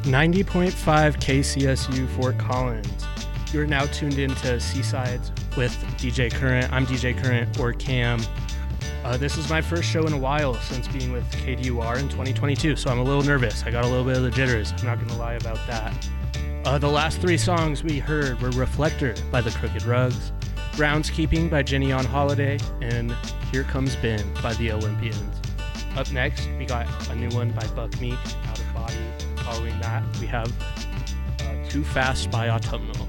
90.5 KCSU Fort Collins. You're now tuned into Seasides with DJ Current. I'm DJ Current, or Cam. This is my first show in a while since being with KDUR in 2022, so I'm a little nervous. I got a little bit of the jitters. I'm not going to lie about that. The last three songs we heard were Reflector by the Crooked Rugs, Groundskeeping by Jenny on Holiday, and Here Comes Ben by the Olympians. Up next, we got a new one by Buck Meek, Out of Body. Following that, we have Too Fast by Autumnal.